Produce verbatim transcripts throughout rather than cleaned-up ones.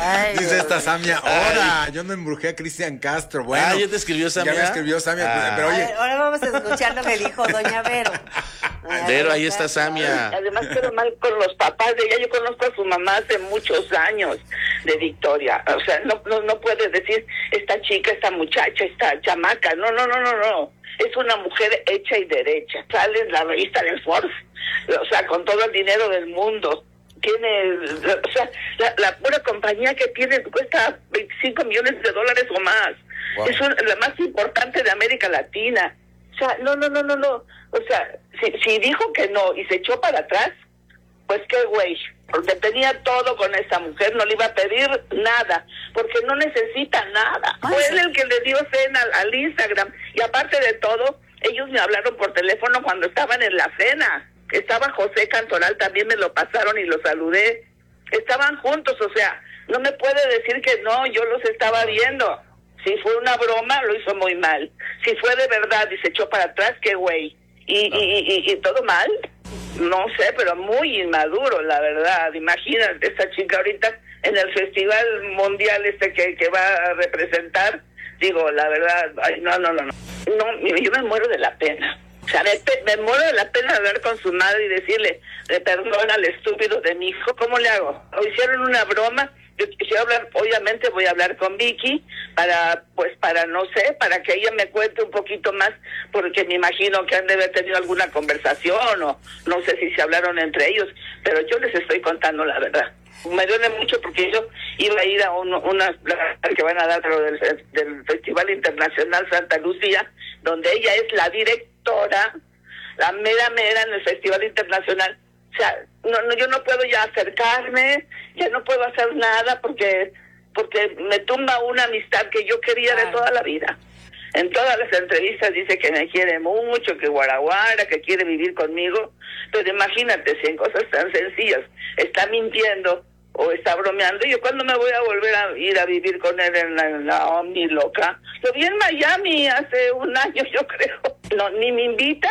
Ay, dice esta Samia, Ay. ahora, yo no embrujé a Cristian Castro. Bueno, Ah, ¿ya te escribió Samia? Ya me escribió Samia, Ah. pero A oye, ver, ahora vamos a escuchar lo que dijo doña Vero. Doña Vero, ahí Castro. está Samia. Además quedó mal con los papás de ella. Yo conozco a su mamá hace muchos años de Victoria. O sea, no no no puedes decir esta chica, esta muchacha, esta chamaca. No, no, no, no, no. Es una mujer hecha y derecha. Sale en la revista del Forbes. O sea, con todo el dinero del mundo. Tiene, o sea, la, la pura compañía que tiene cuesta veinticinco millones de dólares o más. Wow. Es un- la más importante de América Latina. O sea, no, no, no, no, no. O sea, si, si dijo que no y se echó para atrás, pues qué güey. Porque tenía todo con esa mujer, no le iba a pedir nada, porque no necesita nada. Ay, Fue sí. él el que le dio cena al, al Instagram. Y aparte de todo, ellos me hablaron por teléfono cuando estaban en la cena. Estaba José Cantoral, también me lo pasaron y lo saludé. Estaban juntos, o sea, no me puede decir que no, yo los estaba viendo. Si fue una broma, lo hizo muy mal. Si fue de verdad y se echó para atrás, qué güey. Y, y, y, y todo mal, no sé, pero muy inmaduro, la verdad. Imagínate, esta chica ahorita en el festival mundial este que, que va a representar, digo, la verdad, ay, no, no, no, no. No, yo me muero de la pena. O sea, me, me muero de la pena de hablar con su madre y decirle, le perdona al estúpido de mi hijo. ¿Cómo le hago? O hicieron una broma. Yo quisiera hablar, obviamente voy a hablar con Vicky para, pues para, no sé, para que ella me cuente un poquito más, porque me imagino que han de haber tenido alguna conversación o no sé si se hablaron entre ellos, pero yo les estoy contando la verdad. Me duele mucho porque yo iba a ir a un, una que van a dar del, del Festival Internacional Santa Lucía, donde ella es la directora, la mera mera en el Festival Internacional. O sea, no, no, yo no puedo ya acercarme, ya no puedo hacer nada porque porque me tumba una amistad que yo quería de toda la vida. En todas las entrevistas dice que me quiere mucho, que guaraguara, que quiere vivir conmigo, pero imagínate si en cosas tan sencillas está mintiendo o está bromeando. ¿Yo cuándo me voy a volver a ir a vivir con él en la, en la Omni loca? Lo vi en Miami hace un año, yo creo. No, ni me invita.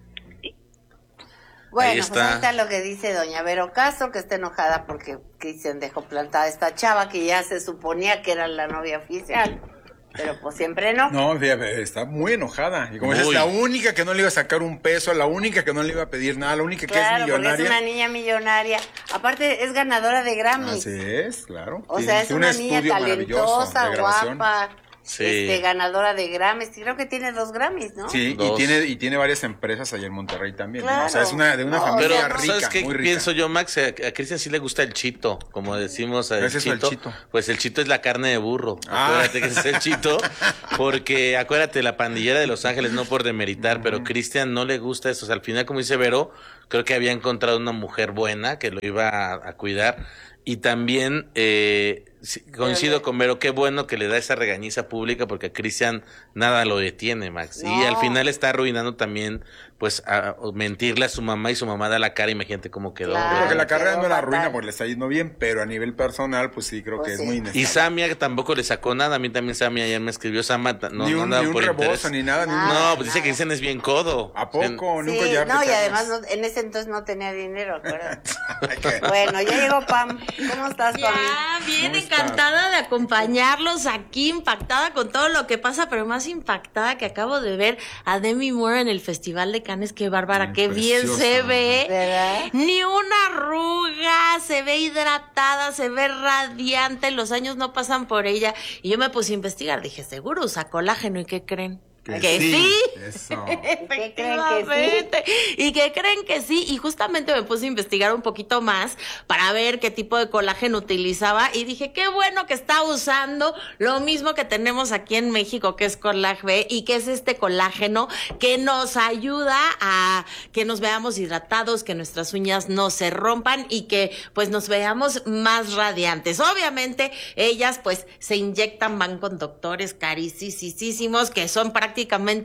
Bueno, Ahí pues está. ahí está lo que dice doña Vero Castro, que está enojada porque Cristian dejó plantada a esta chava que ya se suponía que era la novia oficial, pero pues siempre no. no, fíjate, está muy enojada. Y como Muy. dices, la única que no le iba a sacar un peso, la única que no le iba a pedir nada, la única que Claro, es porque es millonaria. una niña millonaria. Aparte es ganadora de Grammys. Así es, claro. O Tiene- sea, es tiene un una niña estudio maravilloso talentosa, de grabación. guapa, Sí. este, ganadora de Grammys. Creo que tiene dos Grammys, ¿no? Sí, y Dos. tiene, y tiene varias empresas allá en Monterrey también. ¿no? Claro. O sea, es una de una No, familia Pero, o sea, no- rica, ¿sabes qué muy rica. pienso yo, Max? A, a Cristian sí le gusta el chito, como decimos el ¿Qué es eso, el chito. chito? Pues el chito es la carne de burro. Ah. Acuérdate que ese es el chito, porque acuérdate, la pandillera de Los Ángeles, no por demeritar, pero Cristian no le gusta eso. O sea, al final, como dice Vero, creo que había encontrado una mujer buena que lo iba a, a cuidar. Y también eh, sí, coincido con Vero, qué bueno que le da esa regañiza pública porque a Cristian nada lo detiene, Max. Y No. al final está arruinando también, pues, a, a mentirle a su mamá y su mamá da la cara, imagínate cómo quedó. Claro. ¿verdad? Porque la carrera quedó no la fatal. arruina porque le está yendo bien, pero a nivel personal, pues sí, creo Pues que sí. es muy Y innecesario. Samia tampoco le sacó nada, a mí también Samia ayer me escribió, Samia no, ni no un, andaba ni un por rebozo, interés. ni nada. Ni Nada. No, pues dice que Cristian es bien codo. ¿A poco? Nunca Sí, ya no, y aplicarnos. además no- en ese entonces no tenía dinero, acuérdate. Ay, qué- Bueno, ya llegó Pam. ¿Cómo estás, Pam? Ya, bien ¿Cómo estás? encantada de acompañarlos aquí, impactada con todo lo que pasa, pero más impactada que acabo de ver a Demi Moore en el Festival de Cannes. Qué bárbara, Mm, qué bien preciosa. se ve. ¿Verdad? Ni una arruga, se ve hidratada, se ve radiante, los años no pasan por ella. Y yo me puse a investigar, dije, seguro usa colágeno, ¿y qué creen? Que Que sí. sí. Eso. ¿Qué creen que sí? Efectivamente. Y que creen que sí. Y justamente me puse a investigar un poquito más para ver qué tipo de colágeno utilizaba. Y dije, qué bueno que está usando lo mismo que tenemos aquí en México, que es Colag B, y que es este colágeno que nos ayuda a que nos veamos hidratados, que nuestras uñas no se rompan y que pues nos veamos más radiantes. Obviamente, ellas pues se inyectan, van con doctores carísimos que son prácticamente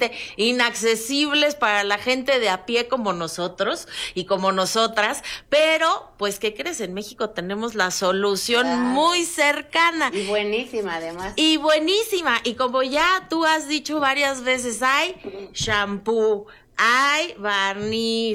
inaccesibles para la gente de a pie como nosotros y como nosotras, pero pues ¿qué crees? En México tenemos la solución Claro. muy cercana. Y buenísima, además. Y buenísima. Y como ya tú has dicho varias veces, hay shampoo, hay barniz,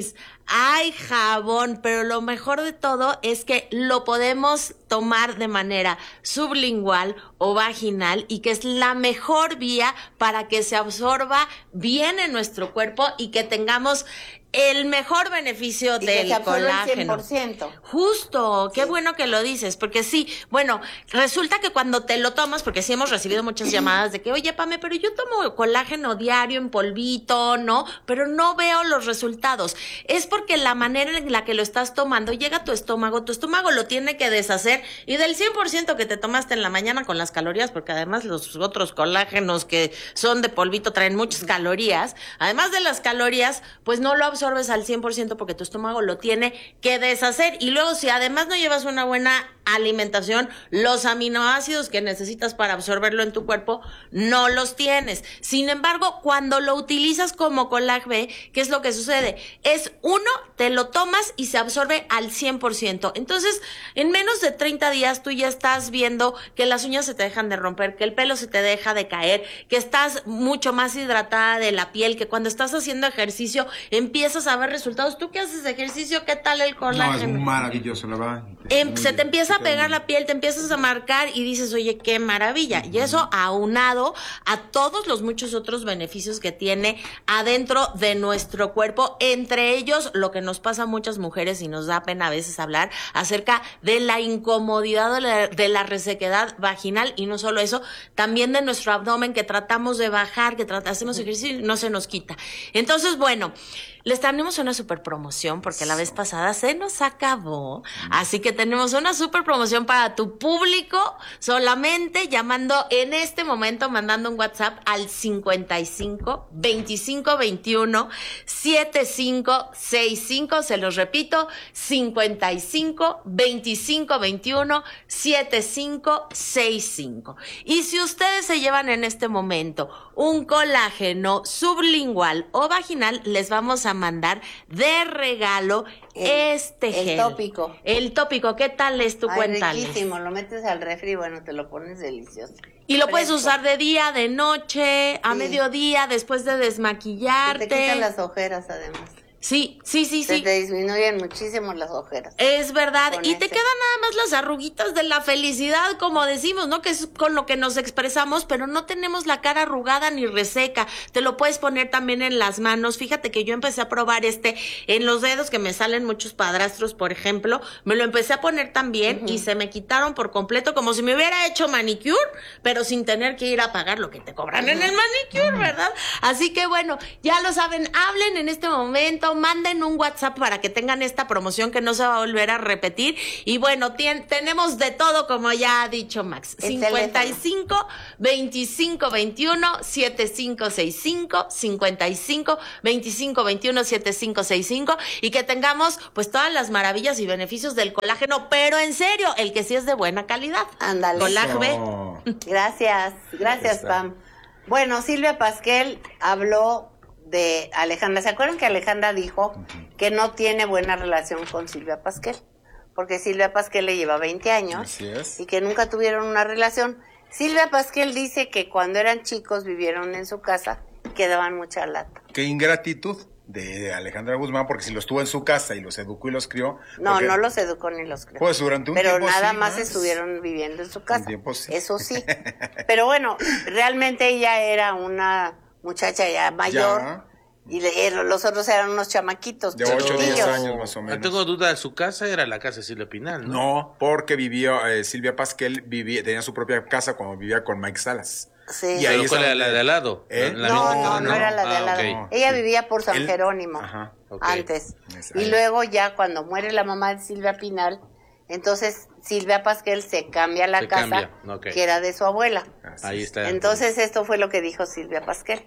hay jabón, pero lo mejor de todo es que lo podemos tomar de manera sublingual o vaginal y que es la mejor vía para que se absorba bien en nuestro cuerpo y que tengamos el mejor beneficio Y del que se absorbe el colágeno. cien por ciento. Justo, qué Sí. bueno que lo dices, porque sí, bueno, resulta que cuando te lo tomas, porque sí hemos recibido muchas llamadas de que, oye, Pame, pero yo tomo colágeno diario en polvito, ¿no? Pero no veo los resultados. Es porque la manera en la que lo estás tomando llega a tu estómago, tu estómago lo tiene que deshacer y del cien por ciento que te tomaste en la mañana con las calorías, porque además los otros colágenos que son de polvito traen muchas calorías, además de las calorías, pues no lo absorbes al cien por ciento porque tu estómago lo tiene que deshacer y luego si además no llevas una buena alimentación, los aminoácidos que necesitas para absorberlo en tu cuerpo no los tienes. Sin embargo, cuando lo utilizas como Colag B, ¿qué es lo que sucede? Es uno, te lo tomas y se absorbe al cien por ciento. Entonces, en menos de treinta días tú ya estás viendo que las uñas se te dejan de romper, que el pelo se te deja de caer, que estás mucho más hidratada de la piel, que cuando estás haciendo ejercicio empiezas a ver resultados. ¿Tú que haces ejercicio? ¿Qué tal el colágeno? No, es maravilloso, la verdad. Em, Muy se te bien, empieza a qué pegar bien. la piel, te empiezas a marcar y dices, oye, qué maravilla. Y eso aunado a todos los muchos otros beneficios que tiene adentro de nuestro cuerpo, entre ellos lo que nos pasa a muchas mujeres y nos da pena a veces hablar acerca de la incomodidad de la, de la resequedad vaginal y no solo eso, también de nuestro abdomen que tratamos de bajar, que trat- hacemos ejercicio y no se nos quita. Entonces, bueno, les tenemos una super promoción porque la vez pasada se nos acabó, así que tenemos una super promoción para tu público, solamente llamando en este momento, mandando un WhatsApp al cincuenta y cinco, veinticinco, veintiuno, setenta y cinco sesenta y cinco, se los repito, cincuenta y cinco, veinticinco, veintiuno, setenta y cinco sesenta y cinco. Y si ustedes se llevan en este momento un colágeno sublingual o vaginal, les vamos a mandar de regalo El- este el gel. tópico. El tópico, ¿qué tal es tu Ay, cuéntales? riquísimo, lo metes al refri y bueno, te lo pones delicioso. Y lo puedes Fresco. usar de día, de noche, a Sí. mediodía, después de Y desmaquillarte. te quitan las ojeras además. Sí, sí, sí, Se sí. te disminuyen muchísimo las ojeras. Es verdad, Con y te ese. quedan nada más las arruguitas de la felicidad, como decimos, ¿no? Que es con lo que nos expresamos, pero no tenemos la cara arrugada ni reseca. Te lo puedes poner también en las manos. Fíjate que yo empecé a probar este en los dedos, que me salen muchos padrastros, por ejemplo. Me lo empecé a poner también y se me quitaron por completo, como si me hubiera hecho manicure, pero sin tener que ir a pagar lo que te cobran en el manicure, ¿verdad? Así que bueno, ya lo saben, hablen en este momento, manden un WhatsApp para que tengan esta promoción que no se va a volver a repetir. Y bueno, tien- tenemos de todo, como ya ha dicho Max. El cincuenta y cinco, veinticinco, veintiuno, setenta y cinco sesenta y cinco, cincuenta y cinco, veinticinco, veintiuno, setenta y cinco sesenta y cinco, y que tengamos pues todas las maravillas y beneficios del colágeno, pero en serio, el que sí es de buena calidad. Ándale. Colag B. Oh. Gracias, gracias, está. Pam. Bueno, Silvia Pasquel habló de Alejandra. ¿Se acuerdan que Alejandra dijo que no tiene buena relación con Silvia Pasquel? Porque Silvia Pasquel le lleva veinte años Así es. y que nunca tuvieron una relación. Silvia Pasquel dice que cuando eran chicos vivieron en su casa y que daban mucha lata. Qué ingratitud de Alejandra Guzmán, porque si los tuvo en su casa y los educó y los crió. No, porque- no los educó ni los creó. Pues durante un Pero tiempo nada sí, más ¿no? estuvieron viviendo en su casa. tiempo sí. Eso sí. Pero bueno, realmente ella era una muchacha ya mayor Ya. y le- er- los otros eran unos chamaquitos. De ocho o diez chiquitillos. años más o No menos. tengo duda, su casa era la casa de Silvia Pinal, ¿no? No, porque vivió, eh, Silvia Pasquel vivía, tenía su propia casa cuando vivía con Mike Salas. Sí. Y ahí ¿Pero es cuál era donde- la de al lado? ¿Eh? ¿La No, misma no, casa? no era la de al Ah, lado. ok. Ella sí. vivía por San Él- Jerónimo Ajá, ok. antes. Es Y ahí. luego ya cuando muere la mamá de Silvia Pinal, entonces Silvia Pasquel se cambia a la Se casa cambia, ok. que era de su abuela. Así Ahí es. está. Entonces esto fue lo que dijo Silvia Pasquel.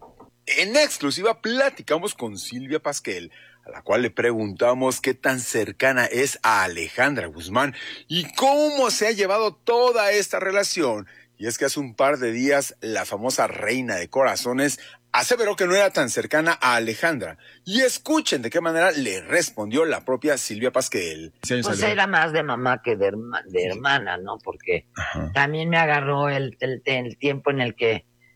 En exclusiva platicamos con Silvia Pasquel, a la cual le preguntamos qué tan cercana es a Alejandra Guzmán y cómo se ha llevado toda esta relación. Y es que hace un par de días la famosa reina de corazones aseveró que no era tan cercana a Alejandra. Y escuchen de qué manera le respondió la propia Silvia Pasquel. Sí, ahí Pues salió. era más de mamá que de, herma- de hermana, ¿no? Porque Ajá. también me agarró el, el, el tiempo en el que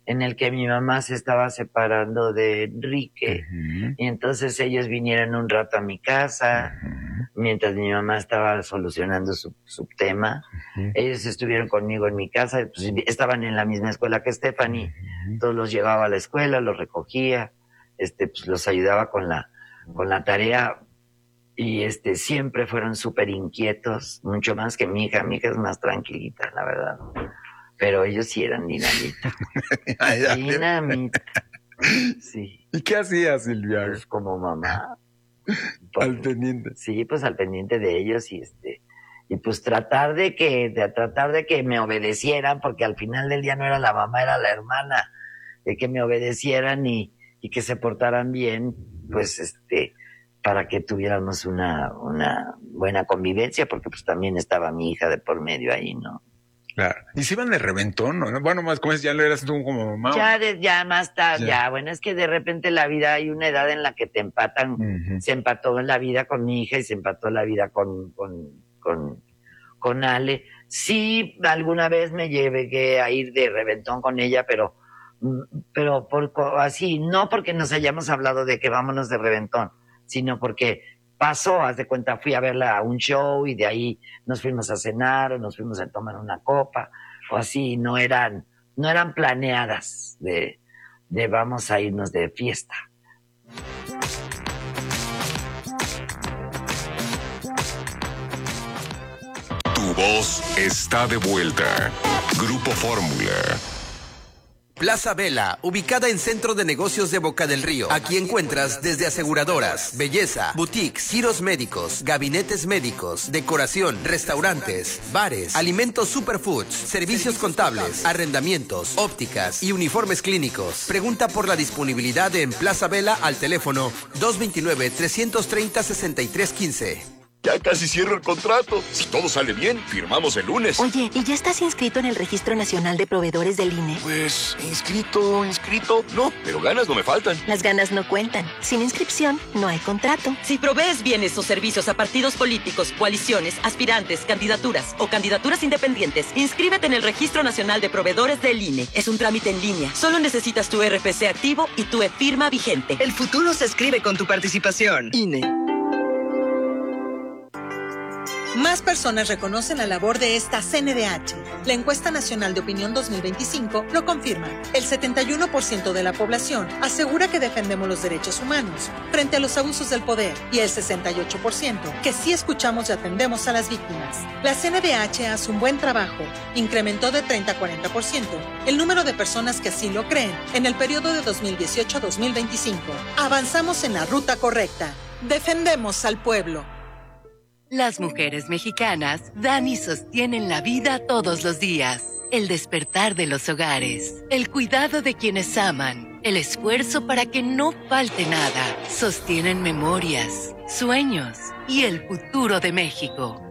en el que mi mamá se estaba separando de Enrique. Uh-huh. Y entonces ellos vinieron un rato a mi casa, uh-huh. mientras mi mamá estaba solucionando su, su tema. Uh-huh. Ellos estuvieron conmigo en mi casa, pues, estaban en la misma escuela que Stephanie. Uh-huh. Entonces los llevaba a la escuela, los recogía, este, pues los ayudaba con la, con la tarea. Y este, siempre fueron súper inquietos, mucho más que mi hija. Mi hija es más tranquilita, la verdad. Pero ellos sí eran dinamita. Dinamita. Sí. ¿Y qué hacía Silvia? Pues como mamá. Al pendiente. Sí, pues al pendiente de ellos y este y pues tratar de que de tratar de que me obedecieran, porque al final del día no era la mamá, era la hermana, de que me obedecieran y, y que se portaran bien, pues este para que tuviéramos una una buena convivencia, porque pues también estaba mi hija de por medio ahí, ¿no? Claro. Y se iban de reventón, ¿no? Bueno, más como es, ya lo eras tú como mamá. Ya, de, ya más tarde, ya. ya, bueno, es que de repente la vida, hay una edad en la que te empatan, uh-huh. se empató en la vida con mi hija y se empató la vida con, con, con, con Ale. Sí, alguna vez me llegué a ir de reventón con ella, pero, pero por, así, no porque nos hayamos hablado de que vámonos de reventón, sino porque pasó, haz de cuenta, fui a verla a un show y de ahí nos fuimos a cenar o nos fuimos a tomar una copa o así, no eran, no eran planeadas de, de vamos a irnos de fiesta. Tu voz está de vuelta. Grupo Fórmula. Plaza Vela, ubicada en Centro de Negocios de Boca del Río. Aquí encuentras desde aseguradoras, belleza, boutiques, giros médicos, gabinetes médicos, decoración, restaurantes, bares, alimentos superfoods, servicios contables, arrendamientos, ópticas y uniformes clínicos. Pregunta por la disponibilidad en Plaza Vela al teléfono dos dos nueve, tres tres cero, seis tres uno cinco. Ya casi cierro el contrato. Si todo sale bien, firmamos el lunes. Oye, ¿y ya estás inscrito en el Registro Nacional de Proveedores del I N E? Pues, inscrito, inscrito, no, pero ganas no me faltan. Las ganas no cuentan. Sin inscripción, no hay contrato. Si provees bienes o servicios a partidos políticos, coaliciones, aspirantes, candidaturas o candidaturas independientes, inscríbete en el Registro Nacional de Proveedores del I N E. Es un trámite en línea. Solo necesitas tu R F C activo y tu e-firma vigente. El futuro se escribe con tu participación. I N E. Más personas reconocen la labor de esta C N D H. La encuesta nacional de opinión dos mil veinticinco lo confirma. El setenta y uno por ciento de la población asegura que defendemos los derechos humanos frente a los abusos del poder y el sesenta y ocho por ciento que sí escuchamos y atendemos a las víctimas. La C N D H hace un buen trabajo. Incrementó de treinta a cuarenta por ciento el número de personas que así lo creen en el periodo de dos mil dieciocho a dos mil veinticinco. Avanzamos en la ruta correcta. Defendemos al pueblo. Las mujeres mexicanas dan y sostienen la vida todos los días. El despertar de los hogares, el cuidado de quienes aman, el esfuerzo para que no falte nada. Sostienen memorias, sueños y el futuro de México.